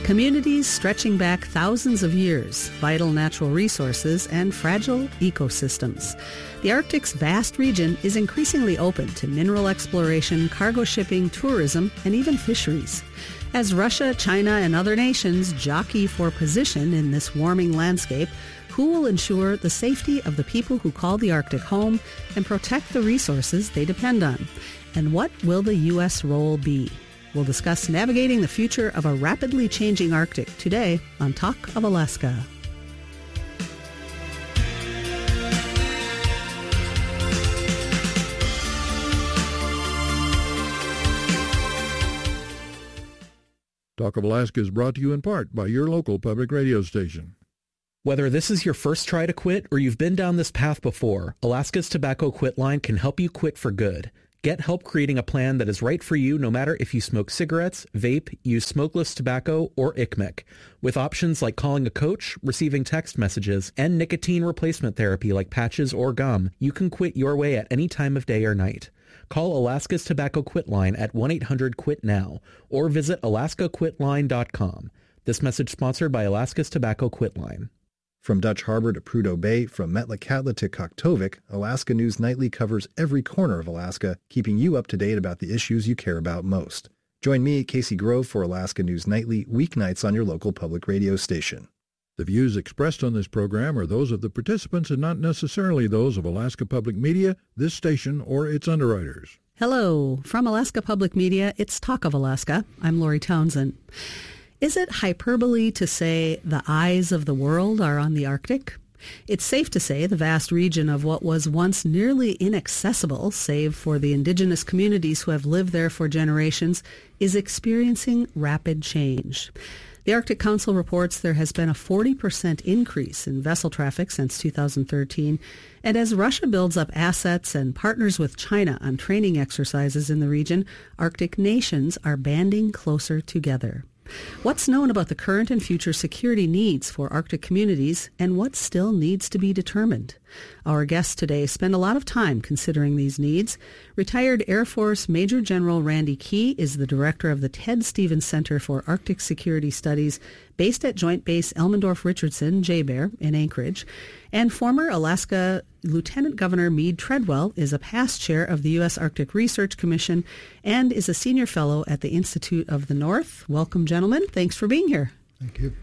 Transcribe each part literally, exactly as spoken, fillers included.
Communities stretching back thousands of years, vital natural resources, and fragile ecosystems. The Arctic's vast region is increasingly open to mineral exploration, cargo shipping, tourism, and even fisheries. As Russia, China, and other nations jockey for position in this warming landscape, who will ensure the safety of the people who call the Arctic home and protect the resources they depend on? And what will the U S role be? We'll discuss navigating the future of a rapidly changing Arctic today on Talk of Alaska. Talk of Alaska is brought to you in part by your local public radio station. Whether this is your first try to quit or you've been down this path before, Alaska's Tobacco Quit Line can help you quit for good. Get help creating a plan that is right for you no matter if you smoke cigarettes, vape, use smokeless tobacco, or I C M E C. With options like calling a coach, receiving text messages, and nicotine replacement therapy like patches or gum, you can quit your way at any time of day or night. Call Alaska's Tobacco Quit Line at one eight hundred quit now or visit alaska quit line dot com. This message sponsored by Alaska's Tobacco Quit Line. From Dutch Harbor to Prudhoe Bay, from Metlakatla to Kaktovik, Alaska News Nightly covers every corner of Alaska, keeping you up to date about the issues you care about most. Join me, Casey Grove, for Alaska News Nightly, weeknights on your local public radio station. The views expressed on this program are those of the participants and not necessarily those of Alaska Public Media, this station, or its underwriters. Hello. From Alaska Public Media, it's Talk of Alaska. I'm Lori Townsend. Is it hyperbole to say the eyes of the world are on the Arctic? It's safe to say the vast region of what was once nearly inaccessible, save for the indigenous communities who have lived there for generations, is experiencing rapid change. The Arctic Council reports there has been a forty percent increase in vessel traffic since two thousand thirteen, and as Russia builds up assets and partners with China on training exercises in the region, Arctic nations are banding closer together. What's known about the current and future security needs for Arctic communities, and what still needs to be determined? Our guests today spend a lot of time considering these needs. Retired Air Force Major General Randy Key is the director of the Ted Stevens Center for Arctic Security Studies, based at Joint Base Elmendorf-Richardson, J BEAR, in Anchorage. And former Alaska Lieutenant Governor Mead Treadwell is a past chair of the U S Arctic Research Commission and is a senior fellow at the Institute of the North. Welcome, gentlemen. Thanks for being here. Thank you.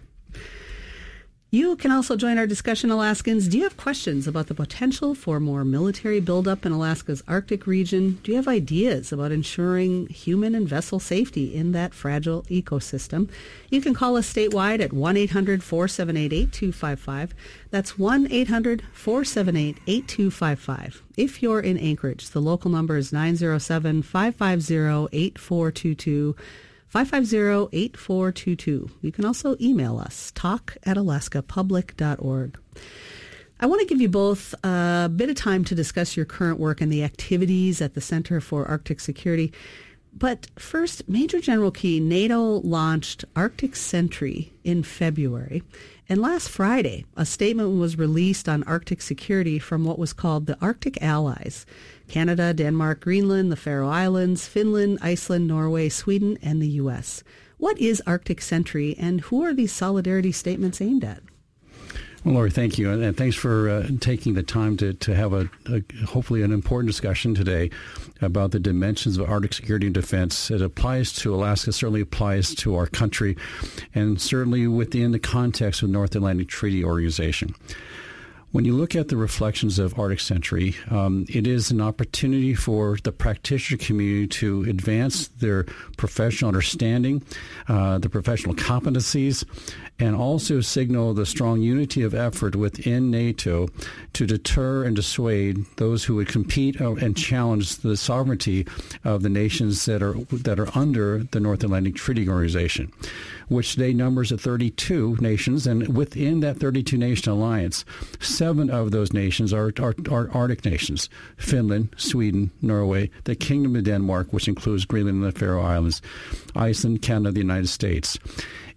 You can also join our discussion, Alaskans. Do you have questions about the potential for more military buildup in Alaska's Arctic region? Do you have ideas about ensuring human and vessel safety in that fragile ecosystem? You can call us statewide at one eight hundred four seven eight eight two five five. That's one eight hundred four seven eight eight two five five. If you're in Anchorage, the local number is nine zero seven, five five zero, eight four two two. five five zero, eight four two two. You can also email us, talk at alaska public dot org. I want to give you both a bit of time to discuss your current work and the activities at the Center for Arctic Security. But first, Major General Key, NATO launched Arctic Sentry in February. And last Friday, a statement was released on Arctic security from what was called the Arctic Allies: Canada, Denmark, Greenland, the Faroe Islands, Finland, Iceland, Norway, Sweden, and the U S. What is Arctic Sentry, and who are these solidarity statements aimed at? Well, Lori, thank you, and thanks for uh, taking the time to, to have a, a hopefully an important discussion today about the dimensions of Arctic security and defense. It applies to Alaska, certainly applies to our country, and certainly within the context of the North Atlantic Treaty Organization. When you look at the reflections of Arctic Sentry, um, it is an opportunity for the practitioner community to advance their professional understanding, uh, the professional competencies, and also signal the strong unity of effort within NATO to deter and dissuade those who would compete and challenge the sovereignty of the nations that are that are under the North Atlantic Treaty Organization, which today numbers at thirty-two nations, and within that thirty-two nation alliance, seven of those nations are, are, are Arctic nations: Finland, Sweden, Norway, the Kingdom of Denmark, which includes Greenland and the Faroe Islands, Iceland, Canada, the United States.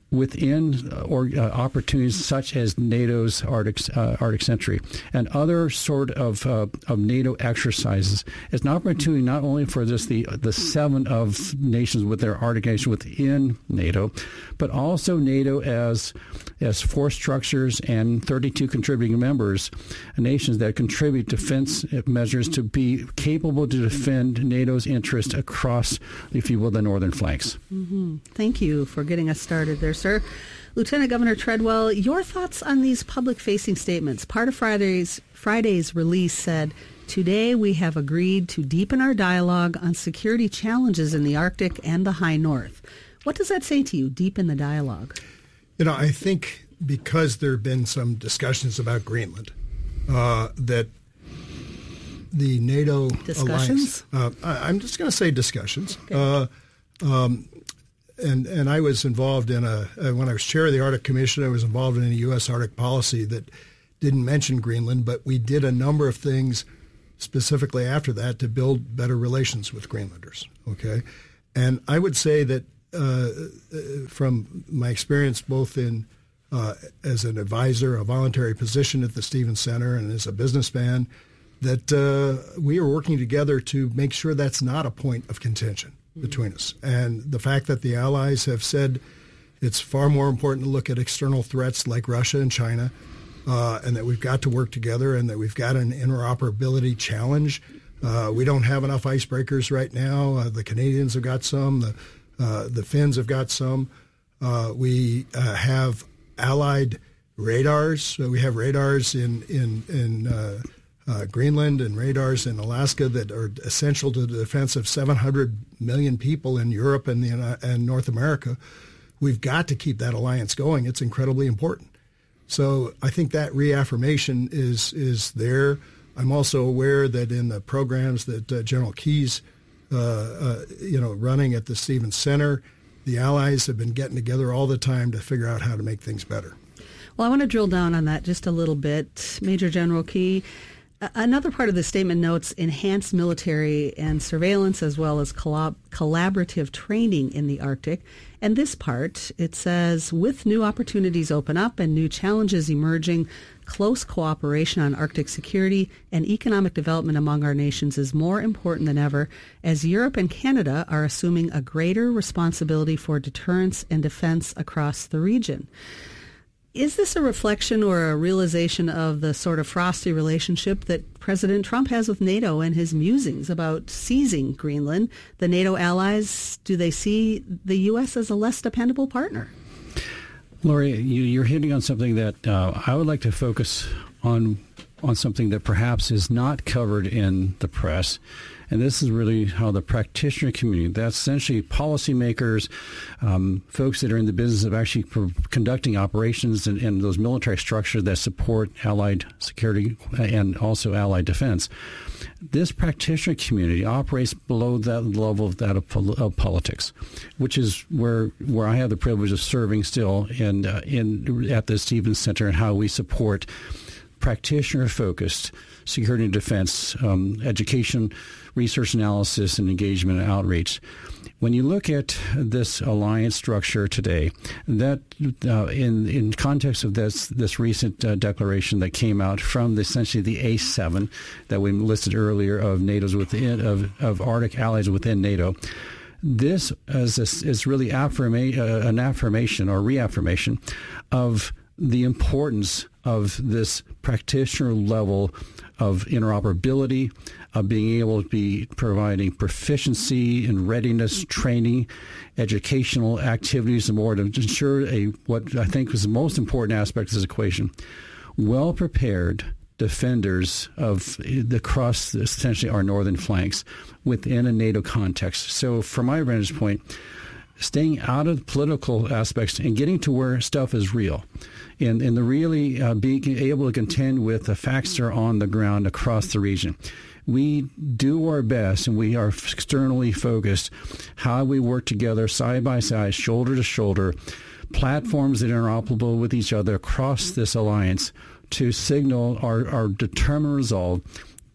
within or uh, opportunities such as NATO's Arctic uh, Arctic Century and other sort of uh, of NATO exercises. It's an opportunity not only for just the the seven of nations with their Arctic nation within NATO, but also NATO as as force structures and thirty-two contributing members, nations that contribute defense measures to be capable to defend NATO's interest across, if you will, the northern flanks. Mm-hmm. Thank you for getting us started there, sir. Lieutenant Governor Treadwell, your thoughts on these public-facing statements? Part of Friday's Friday's release said, "Today we have agreed to deepen our dialogue on security challenges in the Arctic and the high north." What does that say to you, deepen the dialogue? You know, I think because there have been some discussions about Greenland, uh, that the NATO discussions? alliance, uh, I, I'm just going to say discussions. Okay. Uh, um, and and I was involved in a, uh, when I was chair of the Arctic Commission, I was involved in a U S Arctic policy that didn't mention Greenland, but we did a number of things specifically after that to build better relations with Greenlanders. Okay. And I would say that uh, from my experience both in uh, as an advisor, a voluntary position at the Stevens Center, and as a businessman, that uh, we are working together to make sure that's not a point of contention between us. And the fact that the allies have said it's far more important to look at external threats like Russia and China, uh, and that we've got to work together, and that we've got an interoperability challenge. Uh, we don't have enough icebreakers right now. Uh, the Canadians have got some. The, uh, the Finns have got some. Uh, we uh, have allied radars. So we have radars in, in, in uh, Uh, Greenland and radars in Alaska that are essential to the defense of seven hundred million people in Europe and, the, uh, and North America. We've got to keep that alliance going. It's incredibly important. So I think that reaffirmation is is there. I'm also aware that in the programs that uh, General Keyes, uh, uh, you know, running at the Stevens Center, the allies have been getting together all the time to figure out how to make things better. Well, I want to drill down on that just a little bit. Major General Key, another part of the statement notes enhanced military and surveillance as well as collab- collaborative training in the Arctic. And this part, it says, with new opportunities open up and new challenges emerging, close cooperation on Arctic security and economic development among our nations is more important than ever as Europe and Canada are assuming a greater responsibility for deterrence and defense across the region. Is this a reflection or a realization of the sort of frosty relationship that President Trump has with NATO and his musings about seizing Greenland? The NATO allies, do they see the U S as a less dependable partner? Lori, you, you're hitting on something that uh, I would like to focus on, on something that perhaps is not covered in the press. And this is really how the practitioner community, that's essentially policymakers, um, folks that are in the business of actually pro- conducting operations and, and those military structures that support allied security and also allied defense. This practitioner community operates below that level of that of, pol- of politics, which is where where I have the privilege of serving still in uh, in at the Stevens Center and how we support practitioner-focused security and defense, um, education, research analysis, and engagement and outreach. When you look at this alliance structure today, that uh, in in context of this this recent uh, declaration that came out from the, essentially the A seven that we listed earlier of NATO's within of, of Arctic allies within NATO, this is a, is really affirma- uh, an affirmation or reaffirmation of the importance of this practitioner level of interoperability, of being able to be providing proficiency and readiness training, educational activities, and more to ensure a what I think is the most important aspect of this equation: well-prepared defenders of the across essentially our northern flanks within a NATO context. So, from my vantage point, staying out of political aspects and getting to where stuff is real. And, and the really uh, being able to contend with the facts that are on the ground across the region. We do our best, and we are externally focused, how we work together side by side, shoulder to shoulder, platforms that are interoperable with each other across this alliance to signal our, our determined resolve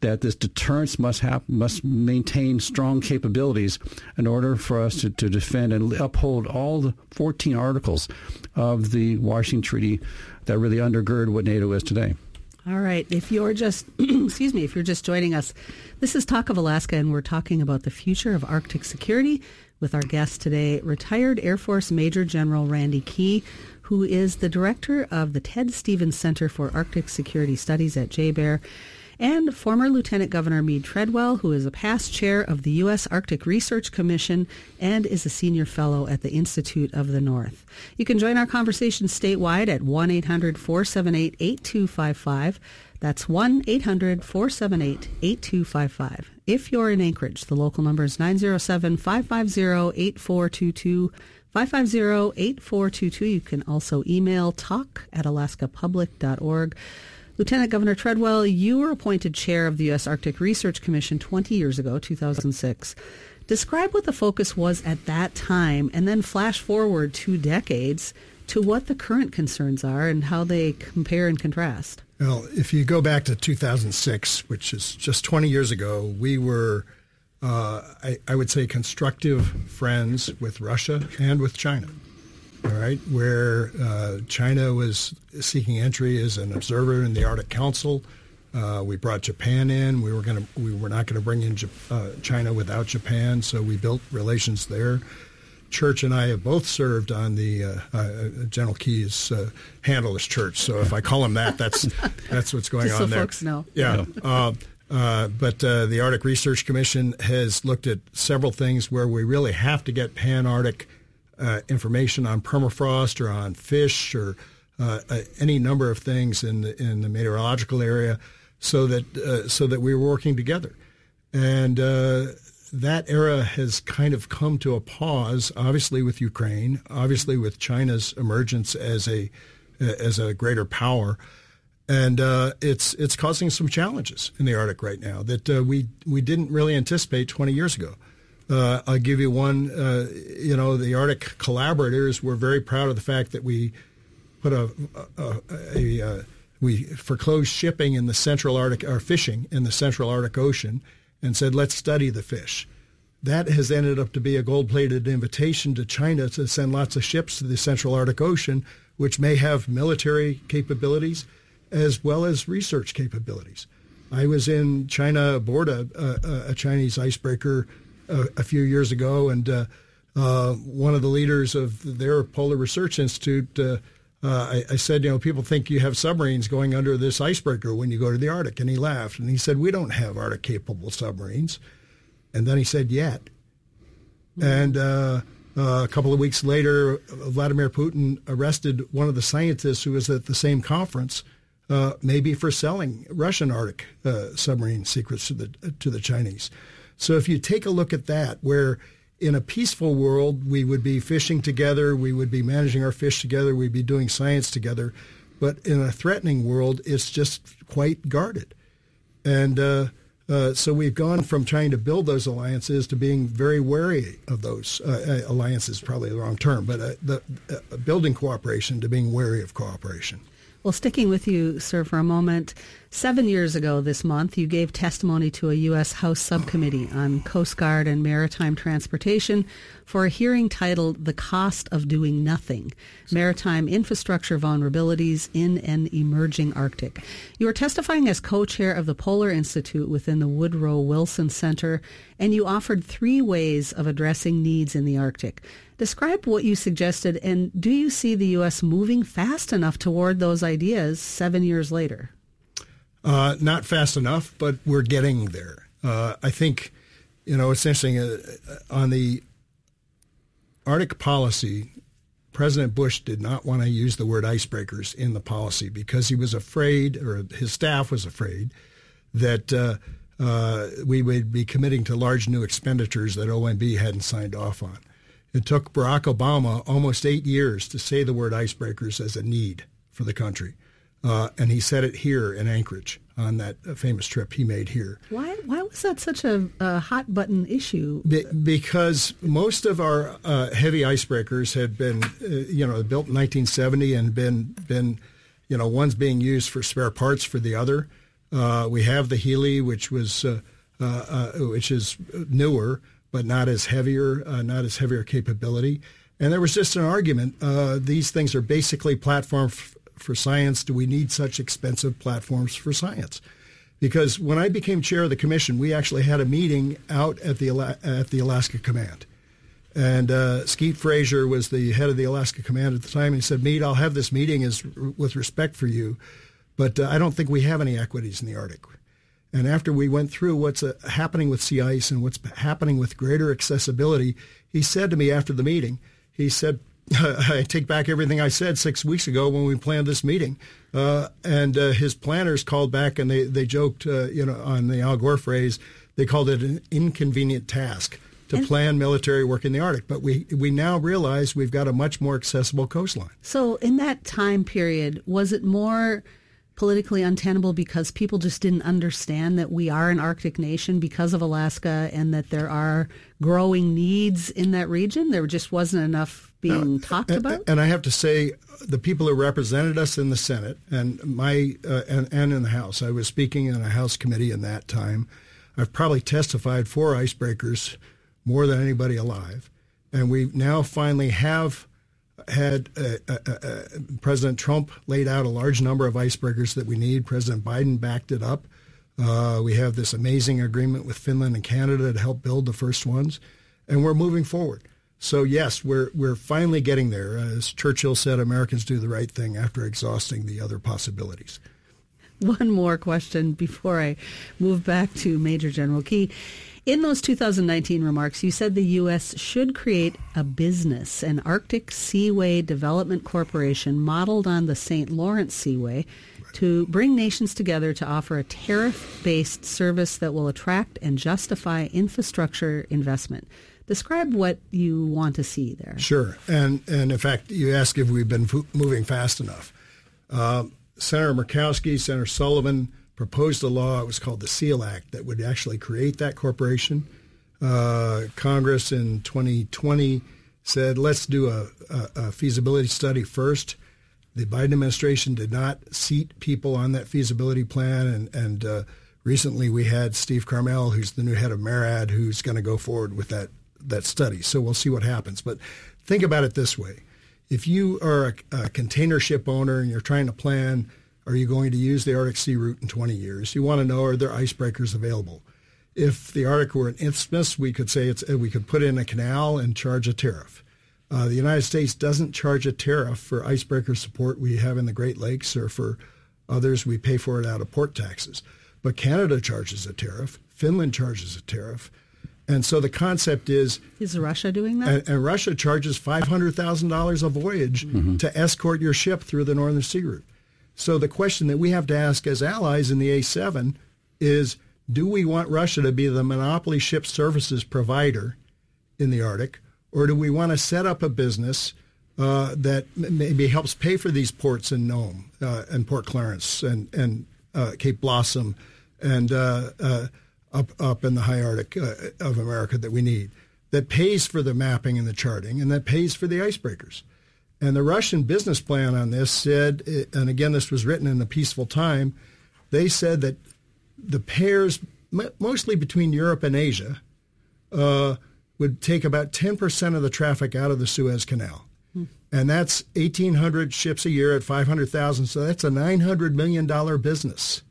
that this deterrence must have, must maintain strong capabilities in order for us to, to defend and uphold all the fourteen articles of the Washington Treaty that really undergird what NATO is today. All right. If you're just, excuse me, if you're just joining us, this is Talk of Alaska, and we're talking about the future of Arctic security with our guest today, retired Air Force Major General Randy Key, who is the director of the Ted Stevens Center for Arctic Security Studies at J B E A R, and former Lieutenant Governor Meade Treadwell, who is a past chair of the U S Arctic Research Commission and is a senior fellow at the Institute of the North. You can join our conversation statewide at one eight hundred four seven eight eight two five five. That's one eight hundred four seven eight eight two five five. If you're in Anchorage, the local number is nine zero seven five five zero eight four two two. five five zero eight four two two. You can also email talk at alaska public dot org. Lieutenant Governor Treadwell, you were appointed chair of the U S Arctic Research Commission twenty years ago, two thousand six. Describe what the focus was at that time, and then flash forward two decades to what the current concerns are and how they compare and contrast. Well, if you go back to two thousand six, which is just twenty years ago, we were, uh, I, I would say, constructive friends with Russia and with China. All right, where uh, China was seeking entry as an observer in the Arctic Council. Uh, we brought Japan in. We were going to. We were not going to bring in uh, China without Japan, so we built relations there. Church and I have both served on the uh, uh, General Key's uh, handle as Church. So if I call him that, that's that's what's going Just on so there. Folks know. Yeah. Uh, uh, but uh, the Arctic Research Commission has looked at several things where we really have to get pan-Arctic Uh, information on permafrost or on fish or uh, uh, any number of things in the, in the meteorological area, so that uh, so that we were working together, and uh, that era has kind of come to a pause. Obviously, with Ukraine, obviously with China's emergence as a as a greater power, and uh, it's it's causing some challenges in the Arctic right now that uh, we we didn't really anticipate twenty years ago. Uh, I'll give you one. Uh, you know, the Arctic collaborators were very proud of the fact that we put a, a, a, a, a we foreclosed shipping in the Central Arctic or fishing in the Central Arctic Ocean, and said let's study the fish. That has ended up to be a gold-plated invitation to China to send lots of ships to the Central Arctic Ocean, which may have military capabilities as well as research capabilities. I was in China aboard a, a, a Chinese icebreaker A, a few years ago, and uh, uh, one of the leaders of their Polar Research Institute, uh, uh, I, I said, you know, people think you have submarines going under this icebreaker when you go to the Arctic, and he laughed, and he said, we don't have Arctic-capable submarines. And then he said, yet. Mm-hmm. And uh, uh, a couple of weeks later, Vladimir Putin arrested one of the scientists who was at the same conference, uh, maybe for selling Russian Arctic uh, submarine secrets to the to the Chinese. So if you take a look at that, where in a peaceful world we would be fishing together, we would be managing our fish together, we'd be doing science together, but in a threatening world, it's just quite guarded. And uh, uh, so we've gone from trying to build those alliances to being very wary of those. Uh, alliances is probably the wrong term, but uh, the uh, building cooperation to being wary of cooperation. Well, sticking with you, sir, for a moment, seven years ago this month, you gave testimony to a U S House subcommittee on Coast Guard and maritime transportation for a hearing titled The Cost of Doing Nothing, Maritime Infrastructure Vulnerabilities in an Emerging Arctic. You are testifying as co-chair of the Polar Institute within the Woodrow Wilson Center, and you offered three ways of addressing needs in the Arctic. Describe what you suggested, and do you see the U S moving fast enough toward those ideas seven years later? Uh, not fast enough, but we're getting there. Uh, I think, you know, it's interesting. Uh, on the Arctic policy, President Bush did not want to use the word icebreakers in the policy because he was afraid, or his staff was afraid, that uh, uh, we would be committing to large new expenditures that O M B hadn't signed off on. It took Barack Obama almost eight years to say the word icebreakers as a need for the country. Uh, and he said it here in Anchorage on that famous trip he made here. Why Why was that such a, a hot-button issue? Be, because most of our uh, heavy icebreakers had been, uh, you know, built in nineteen seventy and been, been, you know, one's being used for spare parts for the other. Uh, we have the Healy, which was uh, uh, uh, which is newer, but not as heavier, uh, not as heavier capability. And there was just an argument. Uh, these things are basically platforms f- for science. Do we need such expensive platforms for science? Because when I became chair of the commission, we actually had a meeting out at the at the Alaska Command. And uh, Skeet Frazier was the head of the Alaska Command at the time. And he said, Meade, I'll have this meeting as, with respect for you, but uh, I don't think we have any equities in the Arctic. And after we went through what's uh, happening with sea ice and what's happening with greater accessibility, he said to me after the meeting, he said, I take back everything I said six weeks ago when we planned this meeting. Uh, and uh, his planners called back and they, they joked, uh, you know, on the Al Gore phrase, they called it an inconvenient task to and, plan military work in the Arctic. But we, we now realize we've got a much more accessible coastline. So in that time period, was it more politically untenable because people just didn't understand that we are an Arctic nation because of Alaska and that there are growing needs in that region? There just wasn't enough being uh, talked and, about? And I have to say, the people who represented us in the Senate and my uh, and, and in the House, I was speaking in a House committee in that time. I've probably testified for icebreakers more than anybody alive. And we now finally have had uh, uh, uh, President Trump laid out a large number of icebreakers that we need. President Biden backed it up. Uh, we have this amazing agreement with Finland and Canada to help build the first ones. And we're moving forward. So, yes, we're we're finally getting there. As Churchill said, Americans do the right thing after exhausting the other possibilities. One more question before I move back to Major General Key. In those two thousand nineteen remarks, you said the U S should create a business, an Arctic Seaway Development Corporation modeled on the Saint Lawrence Seaway, right, to bring nations together to offer a tariff-based service that will attract and justify infrastructure investment. Describe what you want to see there. Sure. And, and in fact, you asked if we've been f- moving fast enough. Uh, Senator Murkowski, Senator Sullivan proposed a law. It was called the SEAL Act that would actually create that corporation. Uh, Congress in twenty twenty said, let's do a, a, a feasibility study first. The Biden administration did not seat people on that feasibility plan. And, and uh, recently we had Steve Carmel, who's the new head of MARAD, who's going to go forward with that that study. So we'll see what happens. But think about it this way. If you are a, a container ship owner and you're trying to plan, are you going to use the Arctic Sea route in twenty years? You want to know, are there icebreakers available? If the Arctic were an isthmus, we could say it's, we could put in a canal and charge a tariff. Uh, the United States doesn't charge a tariff for icebreaker support we have in the Great Lakes, or for others, we pay for it out of port taxes. But Canada charges a tariff. Finland charges a tariff. And so the concept is... Is Russia doing that? And, and Russia charges five hundred thousand dollars a voyage mm-hmm. to escort your ship through the Northern Sea route. So the question that we have to ask as allies in the A seven is, do we want Russia to be the monopoly ship services provider in the Arctic, or do we want to set up a business uh, that maybe helps pay for these ports in Nome uh, and Port Clarence and, and uh, Cape Blossom and... Uh, uh, up up in the high Arctic uh, of America that we need, that pays for the mapping and the charting, and that pays for the icebreakers. And the Russian business plan on this said, and again, this was written in a peaceful time, they said that the pairs, mostly between Europe and Asia, uh, would take about ten percent of the traffic out of the Suez Canal. Hmm. And that's eighteen hundred ships a year at five hundred thousand, so that's a nine hundred million dollars business,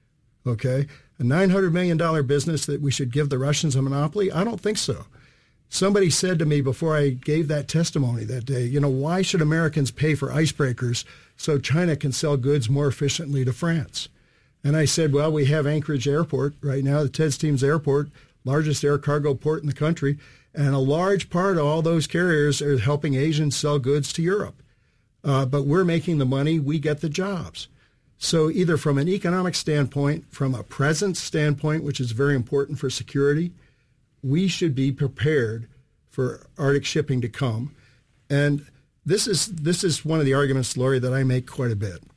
okay? A nine hundred million dollars business that we should give the Russians a monopoly? I don't think so. Somebody said to me before I gave that testimony that day, you know, why should Americans pay for icebreakers so China can sell goods more efficiently to France? And I said, well, we have Anchorage Airport right now, the Ted Stevens Airport, largest air cargo port in the country, and a large part of all those carriers are helping Asians sell goods to Europe. Uh, but we're making the money, we get the jobs. So either from an economic standpoint, from a presence standpoint, which is very important for security, we should be prepared for Arctic shipping to come. And this is this is one of the arguments, Lori, that I make quite a bit.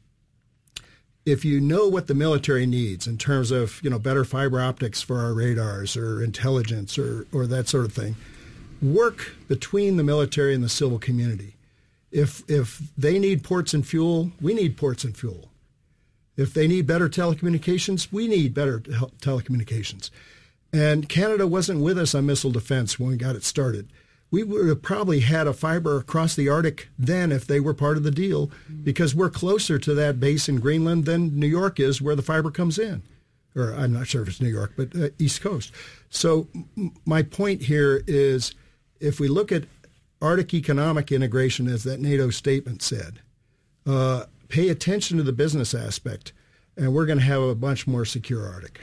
If you know what the military needs in terms of, you know, better fiber optics for our radars or intelligence or, or that sort of thing, work between the military and the civil community. If if they need ports and fuel, we need ports and fuel. If they need better telecommunications, we need better tel- telecommunications. And Canada wasn't with us on missile defense when we got it started. We would have probably had a fiber across the Arctic then if they were part of the deal, because we're closer to that base in Greenland than New York is where the fiber comes in. Or I'm not sure if it's New York, but uh, East Coast. So m- my point here is, if we look at Arctic economic integration, as that NATO statement said, uh, pay attention to the business aspect, and we're going to have a much more secure Arctic.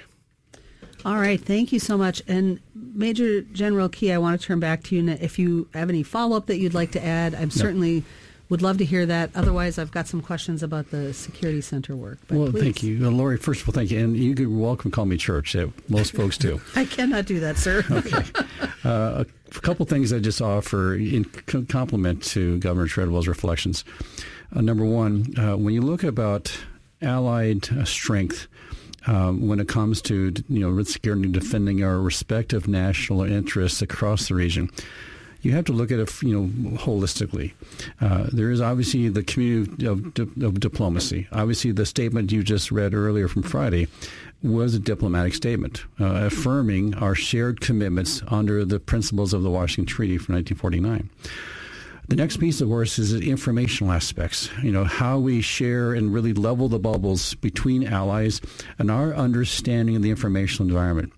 All right. Thank you so much. And Major General Key, I want to turn back to you. If you have any follow-up that you'd like to add, I certainly would love to hear that. Otherwise, I've got some questions about the Security Center work. But well, please. Thank you. Uh, Lori, first of all, thank you. And you can welcome call me Church. Uh, most folks do. I cannot do that, sir. Okay. Uh, a couple things I just offer in compliment to Governor Treadwell's reflections. Uh, number one, uh, when you look about Allied uh, strength, Um, when it comes to, you know, security and defending our respective national interests across the region, you have to look at it, you know, holistically. Uh, there is obviously the community of, of diplomacy. Obviously, the statement you just read earlier from Friday was a diplomatic statement uh, affirming our shared commitments under the principles of the Washington Treaty from nineteen forty-nine. The next piece, of course, is the informational aspects, you know, how we share and really level the bubbles between allies and our understanding of the informational environment.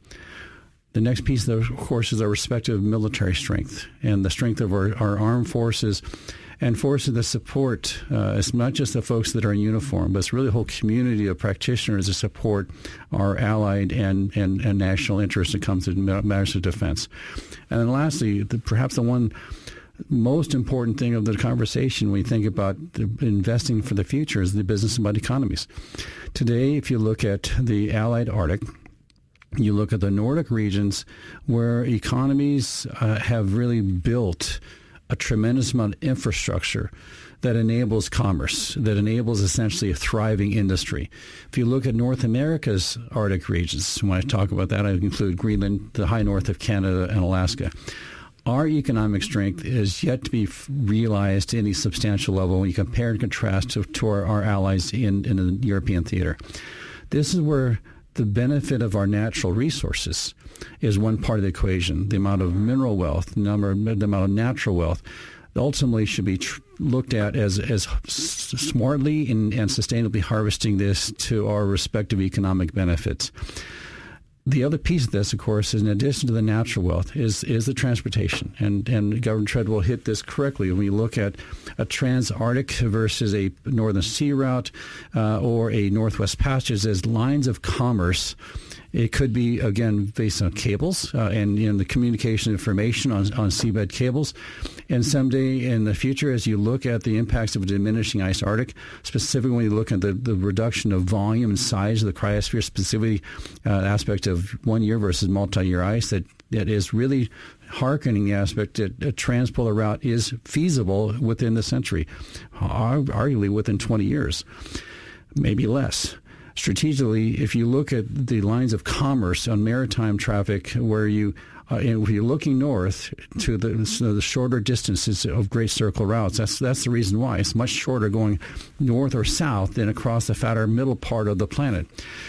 The next piece, of course, is our respective military strength and the strength of our, our armed forces and forces that support. Uh, it's not just the folks that are in uniform, but it's really a whole community of practitioners that support our allied and, and, and national interests that comes to matters of defense. And then lastly, the, perhaps the one most important thing of the conversation when you think about investing for the future is the business and economies. Today, if you look at the Allied Arctic, you look at the Nordic regions where economies uh, have really built a tremendous amount of infrastructure that enables commerce, that enables essentially a thriving industry. If you look at North America's Arctic regions, when I talk about that, I include Greenland, the high north of Canada, and Alaska. Our economic strength is yet to be realized to any substantial level when you compare and contrast to, to our, our allies in, in the European theater. This is where the benefit of our natural resources is one part of the equation. The amount of mineral wealth, the, number, the amount of natural wealth, ultimately should be tr- looked at as, as smartly and, and sustainably harvesting this to our respective economic benefits. The other piece of this, of course, is in addition to the natural wealth, is is the transportation. And and Governor Treadwell hit this correctly. When you look at a trans-Arctic versus a northern sea route uh, or a Northwest Passage as lines of commerce, it could be, again, based on cables uh, and you know, the communication information on, on seabed cables. And someday in the future, as you look at the impacts of a diminishing ice Arctic, specifically when you look at the, the reduction of volume and size of the cryosphere, specifically uh, aspect of one year versus multi-year ice, that, that is really hearkening the aspect that a transpolar route is feasible within the century, arguably within twenty years, maybe less. Strategically, if you look at the lines of commerce on maritime traffic, where you, uh, if you're looking north to the, so the shorter distances of Great Circle routes, that's that's the reason why it's much shorter going north or south than across the fatter middle part of the planet.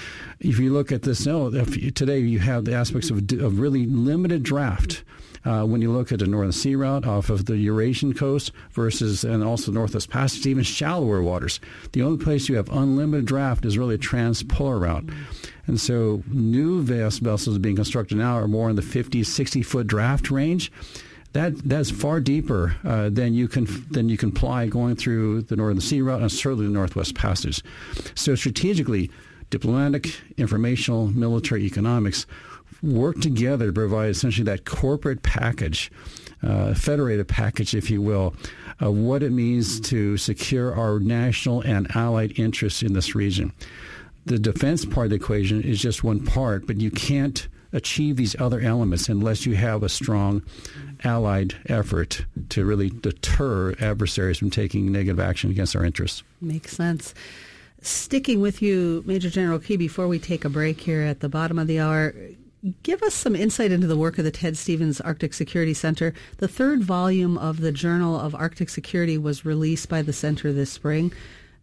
If you look at this, no, if you, today you have the aspects of, of really limited draft. Uh, when you look at the Northern Sea Route off of the Eurasian coast versus, and also Northwest Passage, even shallower waters. The only place you have unlimited draft is really a transpolar route. And so new vessels being constructed now are more in the fifty, sixty-foot draft range. That that's far deeper uh, than you can than you can fly going through the Northern Sea Route and certainly the Northwest Passage. So strategically, diplomatic, informational, military, economics work together to provide essentially that corporate package, uh, federated package, if you will, of what it means to secure our national and allied interests in this region. The defense part of the equation is just one part, but you can't achieve these other elements unless you have a strong allied effort to really deter adversaries from taking negative action against our interests. Makes sense. Sticking with you, Major General Key, before we take a break here at the bottom of the hour, give us some insight into the work of the Ted Stevens Arctic Security Center. The third volume of the Journal of Arctic Security was released by the center this spring.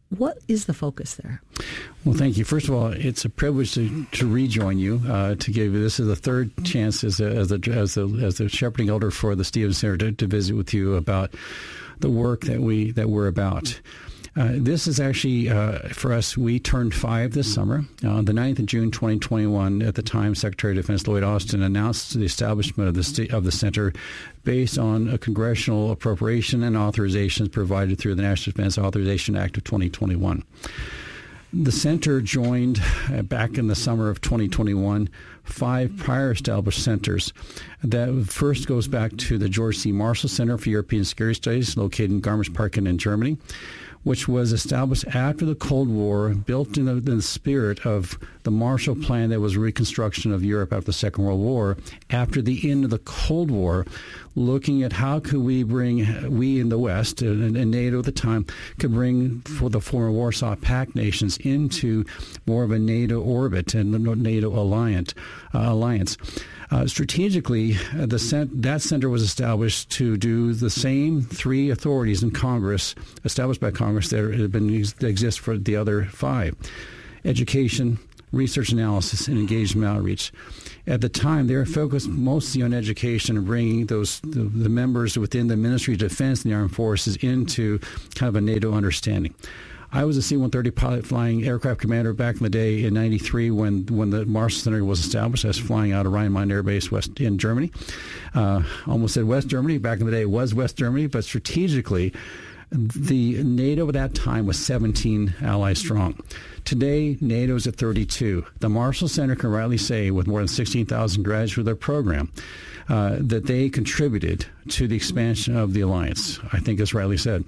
What is the focus there? Well, thank you. First of all, it's a privilege to, to rejoin you, uh, to give you, this is the third chance as a, as a, as a, as a shepherding elder for the Stevens Center to, to visit with you about the work that we, that we're about. Uh, this is actually, uh, for us, we turned five this summer. On uh, the ninth of June, twenty twenty-one, at the time, Secretary of Defense Lloyd Austin announced the establishment of the st- of the center based on a congressional appropriation and authorizations provided through the National Defense Authorization Act of twenty twenty-one. The center joined, uh, back in the summer of twenty twenty-one, five prior established centers. That first goes back to the George C. Marshall Center for European Security Studies, located in Garmisch-Partenkirchen in Germany, which was established after the Cold War, built in the, in the spirit of the Marshall Plan that was reconstruction of Europe after the Second World War, after the end of the Cold War, looking at how could we bring, we in the West, and, and NATO at the time, could bring for the former Warsaw Pact nations into more of a NATO orbit and the NATO alliance. Uh, alliance. Uh, strategically, uh, the cent- that center was established to do the same three authorities in Congress, established by Congress, that have been that exist for the other five: education, research analysis, and engagement outreach. At the time, they were focused mostly on education and bringing those the, the members within the Ministry of Defense and the Armed Forces into kind of a NATO understanding. I was a C one thirty pilot flying aircraft commander back in the day in ninety-three when, when the Marshall Center was established. I was flying out of Rhein-Main Air Base west in Germany. Uh, almost said West Germany. Back in the day it was West Germany, but strategically the NATO at that time was seventeen allies strong. Today, NATO is at thirty-two. The Marshall Center can rightly say, with more than sixteen thousand graduates with their program, uh, that they contributed to the expansion of the alliance. I think it's rightly said.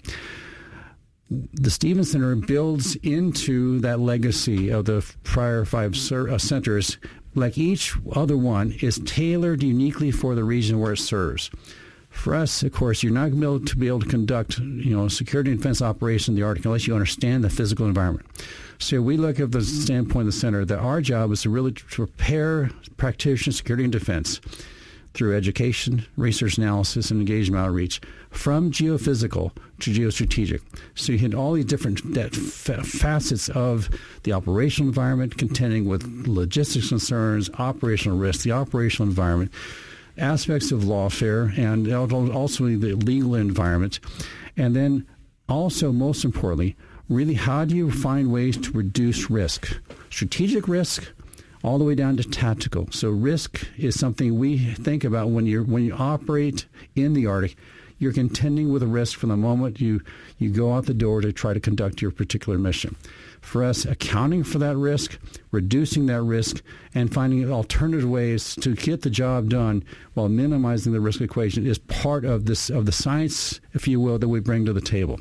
The Stevens Center builds into that legacy of the prior five cer- uh, centers. Like each other one is tailored uniquely for the region where it serves. For us, of course, you're not going to be able to conduct, you know, security and defense operation in the Arctic unless you understand the physical environment. So we look at the standpoint of the center that our job is to really prepare practitioners of security and defense through education, research analysis, and engagement outreach from geophysical to geostrategic. So you hit all these different that fa- facets of the operational environment, contending with logistics concerns, operational risk, the operational environment, aspects of lawfare, and also the legal environment. And then also, most importantly, really how do you find ways to reduce risk? Strategic risk, all the way down to tactical. So risk is something we think about when you when you operate in the Arctic. You're contending with a risk from the moment you, you go out the door to try to conduct your particular mission. For us, accounting for that risk, reducing that risk, and finding alternative ways to get the job done while minimizing the risk equation is part of this of the science, if you will, that we bring to the table.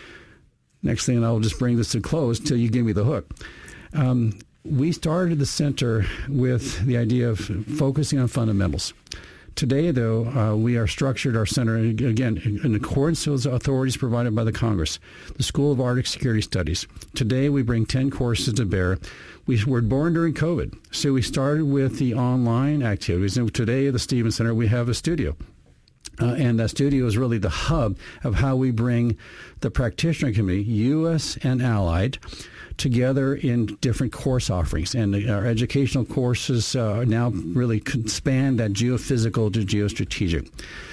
Next thing, and I'll just bring this to close till you give me the hook. Um, We started the center with the idea of focusing on fundamentals. Today, though, uh, we are structured our center, again, in accordance with the authorities provided by the Congress, the School of Arctic Security Studies. Today, we bring ten courses to bear. We were born during COVID, so we started with the online activities. And today at the Stevens Center, we have a studio. Uh, and that studio is really the hub of how we bring the practitioner community, U S and allied, together in different course offerings. And our educational courses uh, now really span that geophysical to geostrategic.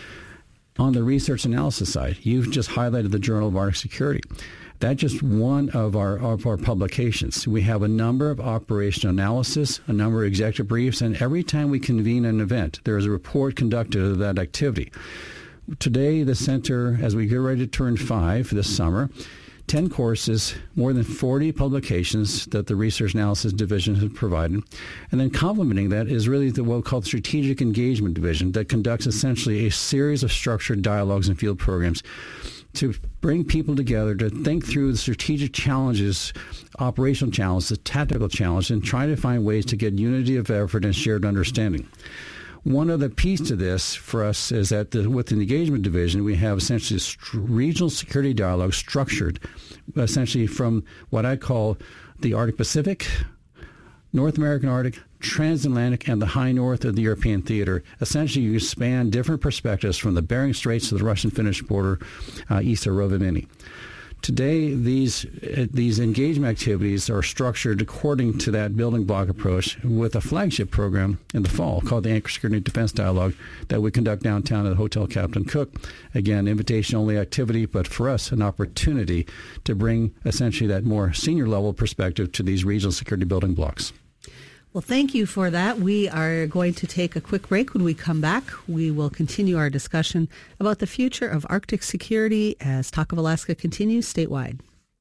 On the research analysis side, you've just highlighted the Journal of Arctic Security. That's just one of our of our publications. We have a number of operational analysis, a number of executive briefs, and every time we convene an event, there is a report conducted of that activity. Today, the center, as we get ready to turn five this summer, ten courses, more than forty publications that the Research Analysis Division has provided. And then complementing that is really the what we call the Strategic Engagement Division that conducts essentially a series of structured dialogues and field programs to bring people together to think through the strategic challenges, operational challenges, the tactical challenges, and try to find ways to get unity of effort and shared understanding. One other piece to this for us is that the, with the Engagement Division, we have essentially a st- regional security dialogue structured essentially from what I call the Arctic Pacific, North American Arctic, transatlantic, and the high north of the European theater. Essentially, you span different perspectives from the Bering Straits to the Russian-Finnish border uh, east of Rovaniemi. Today, these uh, these engagement activities are structured according to that building block approach with a flagship program in the fall called the Anchor Security and Defense Dialogue that we conduct downtown at Hotel Captain Cook. Again, invitation-only activity, but for us, an opportunity to bring essentially that more senior-level perspective to these regional security building blocks. Well, thank you for that. We are going to take a quick break. When we come back, we will continue our discussion about the future of Arctic security as Talk of Alaska continues statewide.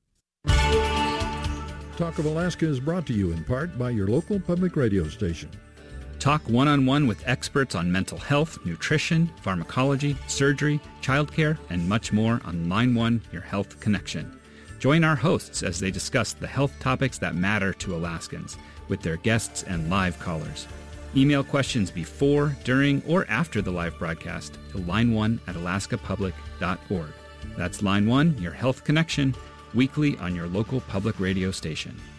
Talk of Alaska is brought to you in part by your local public radio station. Talk one-on-one with experts on mental health, nutrition, pharmacology, surgery, childcare, and much more on Line one, Your Health Connection. Join our hosts as they discuss the health topics that matter to Alaskans with their guests and live callers. Email questions before, during, or after the live broadcast to line one at alaska public dot org. That's Line one, Your Health Connection, weekly on your local public radio station.